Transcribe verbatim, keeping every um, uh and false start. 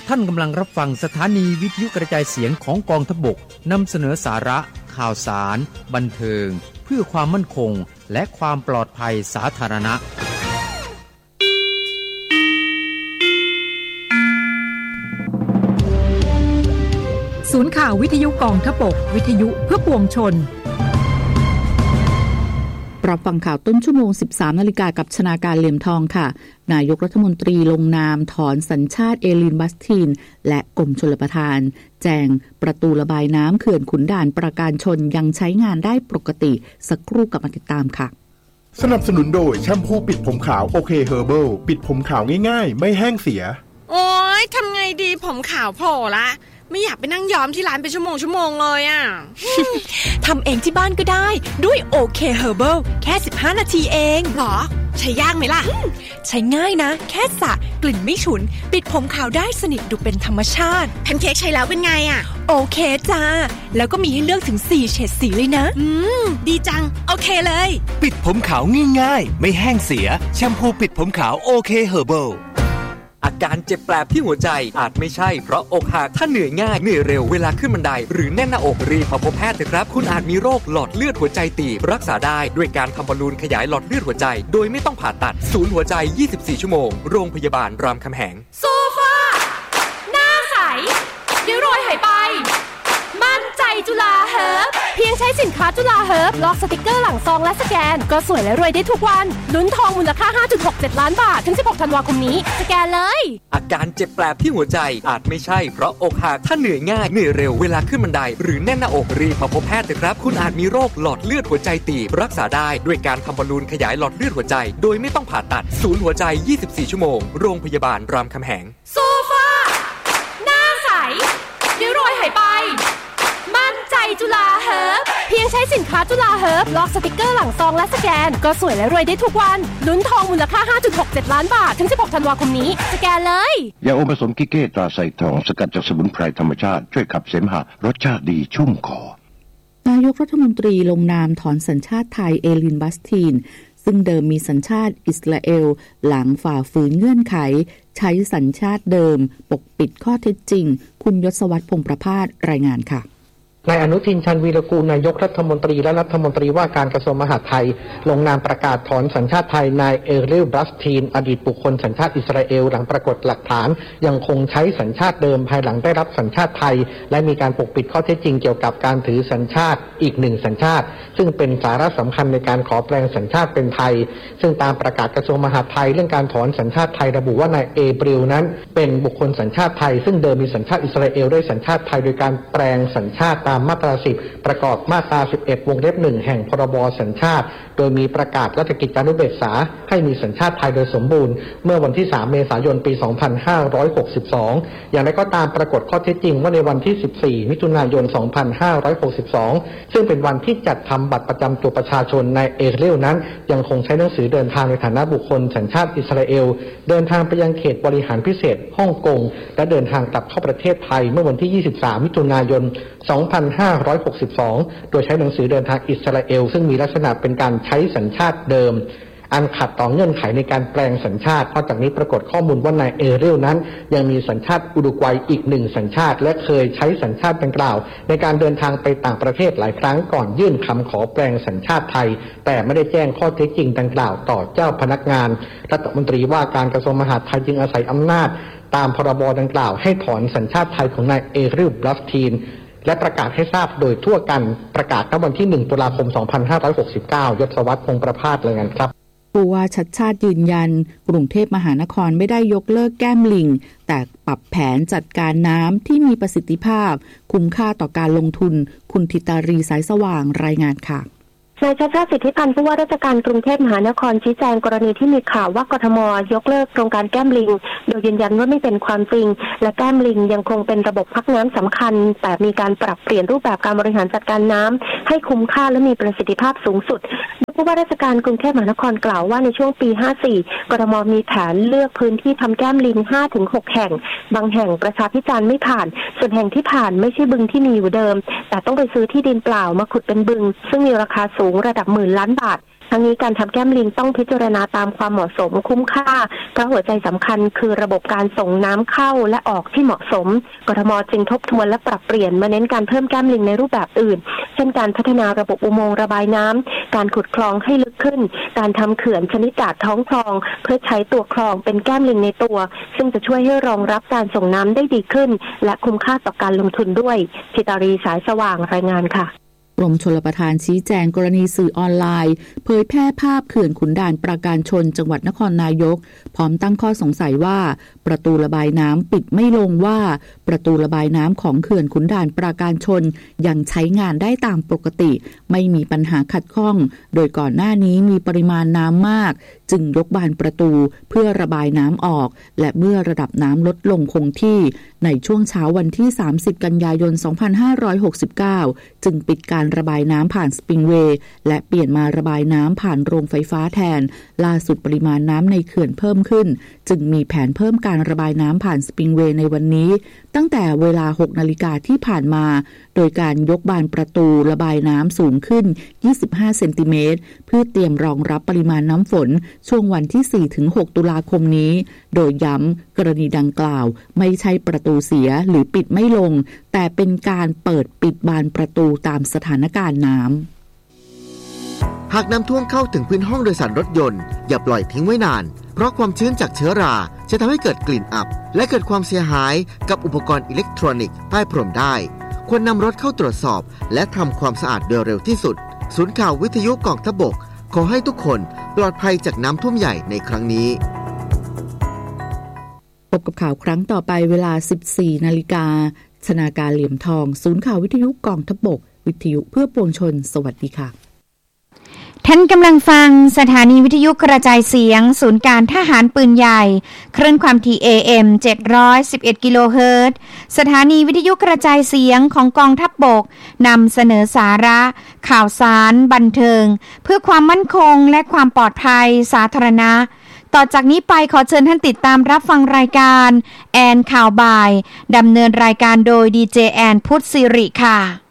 ท่านกำลังรับฟังสถานีวิทยุกระจายเสียงของกองทัพบกนำเสนอสาระข่าวสารบันเทิงเพื่อความมั่นคงและความปลอดภัยสาธารณะศูนย์ข่าววิทยุกองทัพบกวิทยุเพื่อปวงชนรับฟังข่าวต้นชั่วโมง สิบสามนาฬิกากับชนาการเหลี่ยมทองค่ะนายกรัฐมนตรีลงนามถอนสัญชาติเอลินบัสทีนและกรมชลประทานแจ้งประตูระบายน้ำเขื่อนขุนด่านปราการชนยังใช้งานได้ปกติสักครู่กลับมาติดตามค่ะสนับสนุนโดยแชมพูปิดผมขาวโอเคเฮอร์เบิลปิดผมขาวง่ายๆไม่แห้งเสียโอ๊ยทำไงดีผมขาวโผล่ละไม่อยากไปนั่งย้อมที่ร้านเป็นชั่วโมงชั่วโมงเลยอ่ะทำเองที่บ้านก็ได้ด้วยโอเคเฮอร์เบิลแค่สิบห้านาทีเองหรอใช้ยากไหมล่ะใช้ง่ายนะแค่สระกลิ่นไม่ฉุนปิดผมขาวได้สนิทดูเป็นธรรมชาติแพนเค้กใช้แล้วเป็นไงอ่ะโอเคจ้าแล้วก็มีให้เลือกถึงสี่เฉดสีเลยนะอืมดีจังโอเคเลยปิดผมขาวง่ายๆไม่แห้งเสียแชมพูปิดผมขาวโอเคเฮอร์เบิลอาการเจ็บแปลบที่หัวใจอาจไม่ใช่เพราะอกหักถ้าเหนื่อยง่ายเหนื่อยเร็วเวลาขึ้นบันไดหรือแน่นหน้าอกรีบมาพบแพทย์เถอะครับคุณอาจมีโรคหลอดเลือดหัวใจตีบรักษาได้ด้วยการทำบอลลูนขยายหลอดเลือดหัวใจโดยไม่ต้องผ่าตัดศูนย์หัวใจยี่สิบสี่ชั่วโมงโรงพยาบาลรามคำแหงโซฟาหน้าใสเดี๋ยวรอยหายไปมั่นใจจุฬาเฮิร์บเพียงใช้สินค้าจุฬาเฮิร์บล็อกสติกเกอร์หลังซองและสแกนก็สวยและรวยได้ทุกวันลุ้นทองมูลค่า ห้าจุดหกเจ็ด ล้านบาทถึงสิบหกธันวาคมนี้สแกนเลยอาการเจ็บแปลบที่หัวใจอาจไม่ใช่เพราะอกหักถ้าเหนื่อยง่ายเหนื่อยเร็วเวลาขึ้นบันไดหรือแน่นหน้าอกรีบมาพบแพทย์เถอะครับคุณอาจมีโรคหลอดเลือดหัวใจตีบรักษาได้ด้วยการทำบอลลูนขยายหลอดเลือดหัวใจโดยไม่ต้องผ่าตัดศูนย์หัวใจยี่สิบสี่ชั่วโมงโรงพยาบาลรามคำแหงโซฟาหน้าใสเดี๋ยวรอยหายไปมั่นใจจุฬาเฮิร์บเพียงใช้สินค้าจุฬาเฮิร์บล็อกสติกเกอร์หลังซองและสแกนก็สวยและรวยได้ทุกวันลุ้นทองมูลค่า ห้าจุดหกเจ็ด ล้านบาทถึงสิบหกธันวาคมนี้สแกนเลยยาอมผสมกิเก้ตราไซทองสกัดจากสมุนไพรธรรมชาติช่วยขับเสมหะรสชาติดีชุ่มคอนายกรัฐมนตรีลงนามถอนสัญชาติไทยเอลินบัสทีนซึ่งเดิมมีสัญชาติอิสราเอลหลังฝ่าฝืนเงื่อนไขใช้สัญชาติเดิมปกปิดข้อเท็จจริงคุณยศวัฒน์พงษ์ประภาสรายงานค่ะนายอนุทินชาญวีรกูลนายกรัฐมนตรีและรัฐมนตรีว่าการกระทรวงมหาดไทยลงนามประกาศถอนสัญชาติไทยนายเอริล บัสทีนอดีตบุคคลสัญชาติอิสราเอลหลังปรากฏหลักฐานยังคงใช้สัญชาติเดิมภายหลังได้รับสัญชาติไทยและมีการปกปิดข้อเท็จจริงเกี่ยวกับการถือสัญชาติอีกหนึ่งสัญชาติซึ่งเป็นสาระสำคัญในการขอแปลงสัญชาติเป็นไทยซึ่งตามประกาศกระทรวงมหาดไทยเรื่องการถอนสัญชาติไทยระบุว่านายเอบริลนั้นเป็นบุคคลสัญชาติไทยซึ่งเดิมมีสัญชาติอิสราเอลด้วยสัญชาติไทยโดยการแปลงสัญชาติตามมาตราสิบประกอบมาตราสิบเอ็ดวงเล็บหนึ่งแห่งพรบสัญชาติโดยมีประกาศราชกิจจานุเบกษาให้มีสัญชาติไทยโดยสมบูรณ์เมื่อวันที่สามเมษายนปีสองพันห้าร้อยหกสิบสองอย่างไรก็ตามปรากฏข้อเท็จจริงว่าในวันที่สิบสี่มิถุนายนสองพันห้าร้อยหกสิบสองซึ่งเป็นวันที่จัดทำบัตรประจำตัวประชาชนนายเอริลนั้นยังคงใช้หนังสือเดินทางในฐานะบุคคลสัญชาติอิสราเอลเดินทางไปยังเขตบริหารพิเศษฮ่องกงและเดินทางกลับเข้าประเทศไทยเมื่อวันที่ยี่สิบสามมิถุนายนสองพันห้าร้อยหกสิบสองโดยใช้หนังสือเดินทางอิสราเอลซึ่งมีลักษณะเป็นการใช้สัญชาติเดิมอันขัดต่อเงื่อนไขในการแปลงสัญชาตินอกจากนี้ปรากฏข้อมูลว่านายเอริลนั้นยังมีสัญชาติอุรุกวัยอีกหนึ่งสัญชาติและเคยใช้สัญชาติดังกล่าวในการเดินทางไปต่างประเทศหลายครั้งก่อนยื่นคำขอแปลงสัญชาติไทยแต่ไม่ได้แจ้งข้อเท็จจริงดังกล่าวต่อเจ้าพนักงานรัฐมนตรีว่าการกระทรวงมหาดไทยจึงอาศัยอำนาจตามพรบดังกล่าวให้ถอนสัญชาติไทยของนายเอริล บัสทีนและประกาศให้ทราบโดยทั่วกันประกาศณวันที่หนึ่งตุลาคมสองพันห้าร้อยหกสิบเก้ายศวัฒน์พงษ์ประภาสรายงานครับผู้ว่าชัดชาติยืนยันกรุงเทพมหานครไม่ได้ยกเลิกแก้มลิงแต่ปรับแผนจัดการน้ำที่มีประสิทธิภาพคุ้มค่าต่อการลงทุนคุณธิตารีสายสว่างรายงานค่ะนายชัชชาติสิทธิพันธ์ผู้ว่าราชการกรุงเทพมหานครชี้แจงกรณีที่มีข่าวว่ากทม.ยกเลิกโครงการแก้มลิงโดยยืนยันว่าไม่เป็นความจริงและแก้มลิงยังคงเป็นระบบพักน้ำสำคัญแต่มีการปรับเปลี่ยนรูปแบบการบริหารจัดการน้ำให้คุ้มค่าและมีประสิทธิภาพสูงสุดผู้ว่าราชการกรุงเทพมหานครกล่าวว่าในช่วงปีห้าสี่กทม.มีแผนเลือกพื้นที่ทำแก้มลิง ห้าถึงหก แห่งบางแห่งประชาพิจารณ์ไม่ผ่านส่วนแห่งที่ผ่านไม่ใช่บึงที่มีอยู่เดิมแต่ต้องไปซื้อที่ดินเปล่ามาขุดเป็นบึงซึ่งมีราคาสูงระดับหมื่นล้านบาททั้งนี้การทำแก้มลิงต้องพิจารณาตามความเหมาะสมคุ้มค่าเพราะหัวใจสำคัญคือระบบการส่งน้ำเข้าและออกที่เหมาะสมกทมจึงทบทวนและปรับเปลี่ยนมาเน้นการเพิ่มแก้มลิงในรูปแบบอื่นเช่นการพัฒนาระบบอุโมงค์ระบายน้ำการขุดคลองให้ลึกขึ้นการทำเขื่อนชนิดจากท้องคลองเพื่อใช้ตัวคลองเป็นแก้มลิงในตัวซึ่งจะช่วยให้รองรับการส่งน้ำได้ดีขึ้นและคุ้มค่าต่อการลงทุนด้วยธิตารีสายสว่างรายงานค่ะกรมชลประทานชี้แจงกรณีสื่อออนไลน์เผยแพร่ภาพเขื่อนขุนด่านปราการชนจังหวัดนครนายกพร้อมตั้งข้อสงสัยว่าประตูระบายน้ำปิดไม่ลงว่าประตูระบายน้ำของเขื่อนขุนด่านปราการชนยังใช้งานได้ตามปกติไม่มีปัญหาขัดข้องโดยก่อนหน้านี้มีปริมาณน้ำมากจึงยกบานประตูเพื่อระบายน้ำออกและเมื่อระดับน้ำลดลงคงที่ในช่วงเช้าวันที่สามสิบกันยายนสองพันห้าร้อยหกสิบเก้าจึงปิดการระบายน้ำผ่านสปริงเวย์และเปลี่ยนมาระบายน้ำผ่านโรงไฟฟ้าแทนล่าสุดปริมาณน้ำในเขื่อนเพิ่มขึ้นจึงมีแผนเพิ่มการระบายน้ำผ่านสปริงเวย์ในวันนี้ตั้งแต่เวลา หกนาฬิกาที่ผ่านมาโดยการยกบานประตูระบายน้ำสูงขึ้นยี่สิบห้าเซนติเมตรเพื่อเตรียมรองรับปริมาณน้ำฝนช่วงวันที่ สี่ถึงหก ตุลาคมนี้โดยย้ำกรณีดังกล่าวไม่ใช่ประตูเสียหรือปิดไม่ลงแต่เป็นการเปิดปิดบานประตูตามสถานการณ์น้ำหากน้ำท่วมเข้าถึงพื้นห้องโดยสารรถยนต์อย่าปล่อยทิ้งไว้นานเพราะความชื้นจากเชื้อราจะทำให้เกิดกลิ่นอับและเกิดความเสียหายกับอุปกรณ์อิเล็กทรอนิกส์ใต้พรมได้ควรนำรถเข้าตรวจสอบและทำความสะอาดโดยเร็วที่สุดศูนย์ข่าววิทยุกองทัพบกขอให้ทุกคนปลอดภัยจากน้ำท่วมใหญ่ในครั้งนี้พบกับข่าวครั้งต่อไปเวลา สิบสี่นาฬิกาชนาการเหลี่ยมทองศูนย์ข่าววิทยุกองทัพบกวิทยุเพื่อปวงชนสวัสดีค่ะท่านกำลังฟังสถานีวิทยุกระจายเสียงศูนย์การทหารปืนใหญ่คลื่นความถี่ เอ เอ็ม เจ็ดร้อยสิบเอ็ด กิโลเฮิรตซ์สถานีวิทยุกระจายเสียงของกองทัพบกนำเสนอสาระข่าวสารบันเทิงเพื่อความมั่นคงและความปลอดภัยสาธารณะต่อจากนี้ไปขอเชิญท่านติดตามรับฟังรายการแอนข่าวบ่ายดำเนินรายการโดยดีเจแอนพุทธศิริค่ะ